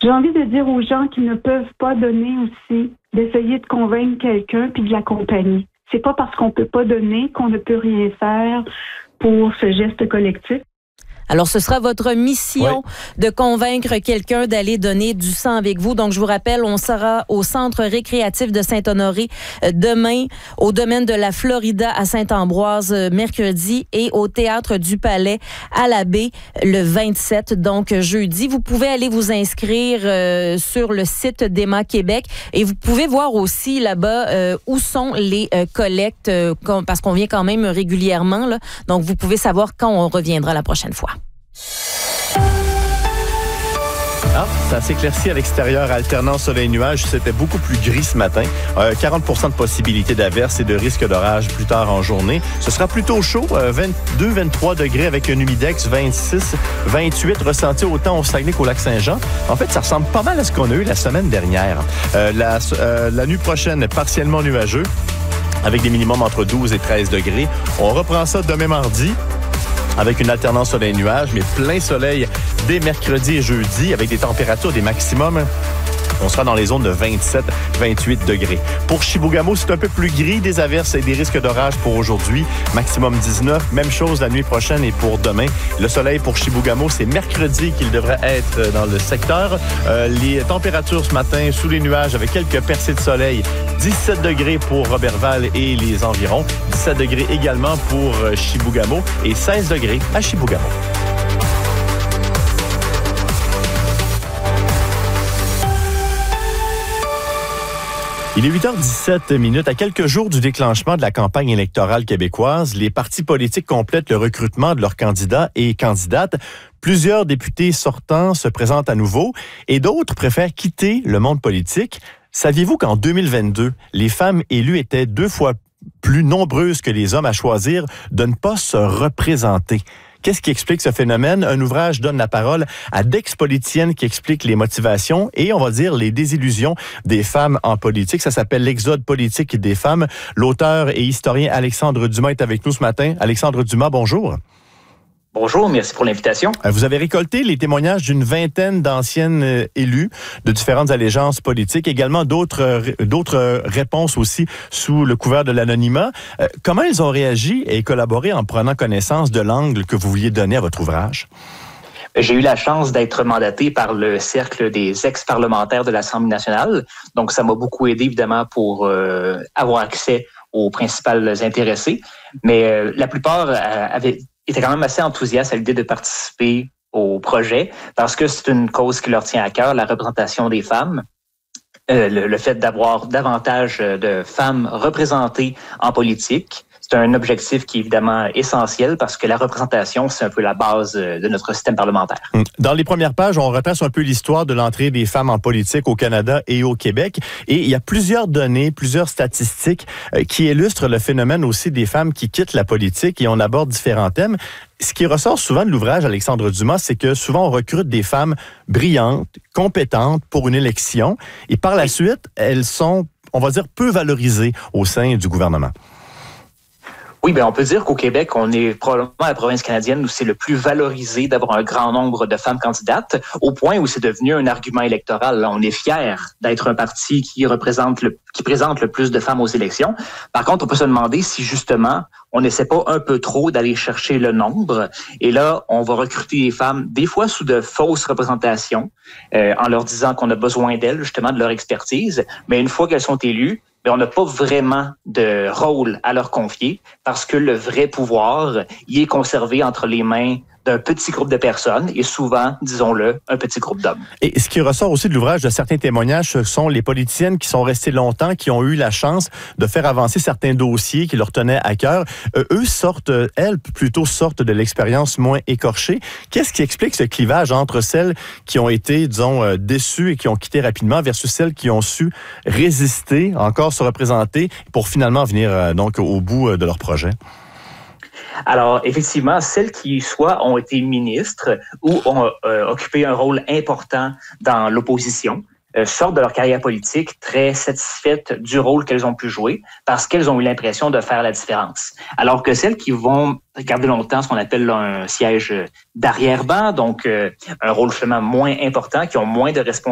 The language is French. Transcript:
J'ai envie de dire aux gens qui ne peuvent pas donner aussi, d'essayer de convaincre quelqu'un puis de l'accompagner. C'est pas parce qu'on peut pas donner qu'on ne peut rien faire pour ce geste collectif. Alors, ce sera votre mission de convaincre quelqu'un d'aller donner du sang avec vous. Donc, je vous rappelle, on sera au Centre récréatif de Saint-Honoré demain, au domaine de la Florida à Saint-Ambroise mercredi et au Théâtre du Palais à la Baie le 27, donc jeudi. Vous pouvez aller vous inscrire sur le site d'Emma Québec et vous pouvez voir aussi là-bas où sont les collectes parce qu'on vient quand même régulièrement, là. Donc, vous pouvez savoir quand on reviendra la prochaine fois. Ça s'éclaircit à l'extérieur, alternant soleil-nuage. C'était beaucoup plus gris ce matin. 40% de possibilité d'averse et de risque d'orage plus tard en journée. Ce sera plutôt chaud, 22-23 degrés avec un humidex, 26-28 ressenti autant au Saguenay qu'au Lac-Saint-Jean. En fait, ça ressemble pas mal à ce qu'on a eu la semaine dernière. La nuit prochaine, partiellement nuageux, avec des minimums entre 12 et 13 degrés. On reprend ça demain mardi, avec une alternance soleil-nuage, mais plein soleil dès mercredi et jeudi, avec des températures, des maximums. On sera dans les zones de 27-28 degrés. Pour Chibougamau, c'est un peu plus gris, des averses et des risques d'orage pour aujourd'hui. Maximum 19. Même chose la nuit prochaine et pour demain. Le soleil pour Chibougamau, c'est mercredi qu'il devrait être dans le secteur. Les températures ce matin, sous les nuages, avec quelques percées de soleil. 17 degrés pour Roberval et les environs. 17 degrés également pour Chibougamau et 16 degrés à Chibougamau. Il est 8h17. À quelques jours du déclenchement de la campagne électorale québécoise, les partis politiques complètent le recrutement de leurs candidats et candidates. Plusieurs députés sortants se présentent à nouveau et d'autres préfèrent quitter le monde politique. Saviez-vous qu'en 2022, les femmes élues étaient 2 fois plus nombreuses que les hommes à choisir de ne pas se représenter? Qu'est-ce qui explique ce phénomène? Un ouvrage donne la parole à d'ex-politiciennes qui expliquent les motivations et, on va dire, les désillusions des femmes en politique. Ça s'appelle L'exode politique des femmes. L'auteur et historien Alexandre Dumas est avec nous ce matin. Alexandre Dumas, bonjour. Bonjour, merci pour l'invitation. Vous avez récolté les témoignages d'une vingtaine d'anciennes élues de différentes allégeances politiques, également d'autres réponses aussi sous le couvert de l'anonymat. Comment elles ont réagi et collaboré en prenant connaissance de l'angle que vous vouliez donner à votre ouvrage? J'ai eu la chance d'être mandaté par le Cercle des ex-parlementaires de l'Assemblée nationale. Donc, ça m'a beaucoup aidé, évidemment, pour avoir accès aux principales intéressées. Mais la plupart étaient quand même assez enthousiastes à l'idée de participer au projet parce que c'est une cause qui leur tient à cœur, la représentation des femmes. Le fait d'avoir davantage de femmes représentées en politique. C'est un objectif qui est évidemment essentiel parce que la représentation, c'est un peu la base de notre système parlementaire. Dans les premières pages, on retrace un peu l'histoire de l'entrée des femmes en politique au Canada et au Québec. Et il y a plusieurs données, plusieurs statistiques qui illustrent le phénomène aussi des femmes qui quittent la politique et on aborde différents thèmes. Ce qui ressort souvent de l'ouvrage Alexandre Dumas, c'est que souvent on recrute des femmes brillantes, compétentes pour une élection et par la suite, elles sont, on va dire, peu valorisées au sein du gouvernement. Oui, on peut dire qu'au Québec, on est probablement la province canadienne où c'est le plus valorisé d'avoir un grand nombre de femmes candidates, au point où c'est devenu un argument électoral. Là, on est fiers d'être un parti qui présente le plus de femmes aux élections. Par contre, on peut se demander si justement, on n'essaie pas un peu trop d'aller chercher le nombre. Et là, on va recruter des femmes, des fois sous de fausses représentations, en leur disant qu'on a besoin d'elles, justement, de leur expertise. Mais une fois qu'elles sont élues, on n'a pas vraiment de rôle à leur confier parce que le vrai pouvoir y est conservé entre les mains d'un petit groupe de personnes et souvent, disons-le, un petit groupe d'hommes. Et ce qui ressort aussi de l'ouvrage de certains témoignages, ce sont les politiciennes qui sont restées longtemps, qui ont eu la chance de faire avancer certains dossiers qui leur tenaient à cœur. Elles plutôt sortent de l'expérience moins écorchée. Qu'est-ce qui explique ce clivage entre celles qui ont été, disons, déçues et qui ont quitté rapidement versus celles qui ont su résister, encore se représenter pour finalement venir donc au bout de leur projet? Alors, effectivement, celles qui soit ont été ministres ou ont occupé un rôle important dans l'opposition sortent de leur carrière politique très satisfaites du rôle qu'elles ont pu jouer parce qu'elles ont eu l'impression de faire la différence. Alors que celles qui vont garder longtemps ce qu'on appelle un siège d'arrière-ban, donc un rôle finalement moins important, qui ont moins de responsabilités,